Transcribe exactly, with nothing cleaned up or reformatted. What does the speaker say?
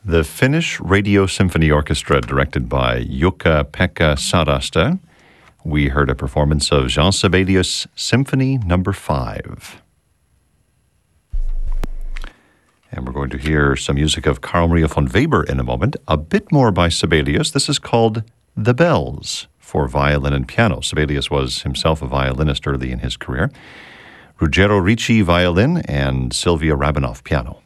The Finnish Radio Symphony Orchestra, directed by Jukka-Pekka Sarasta. We heard a performance of Jean Sibelius' Symphony Number Five. And we're going to hear some music of Carl Maria von Weber in a moment. A bit more by Sibelius. This is called The Bells for violin and piano. Sibelius was himself a violinist early in his career. Ruggero Ricci, violin, and Silvia Rabinoff, piano.